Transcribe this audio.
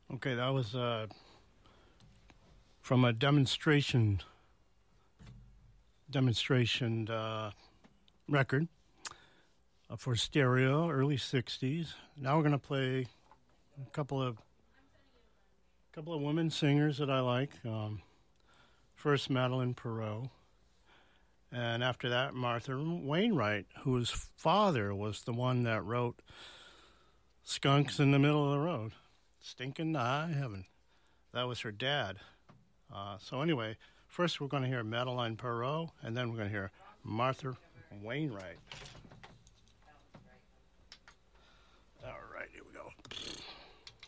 Okay, that was from a demonstration record for stereo, early '60s. Now we're going to play a couple of women singers that I like. First, Madeline Perot, and after that, Martha Wainwright, whose father was the one that wrote "Skunks in the Middle of the Road," "Stinking to High Heaven." That was her dad. So anyway, first we're going to hear Madeline Perot, and then we're going to hear Martha Wainwright.